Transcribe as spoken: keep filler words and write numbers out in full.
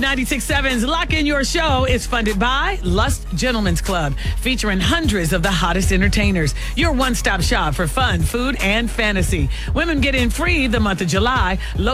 ninety-six point seven's Lock In Your Show is funded by Lust Gentlemen's Club, featuring hundreds of the hottest entertainers. Your one-stop shop for fun, food, and fantasy. Women get in free the month of July.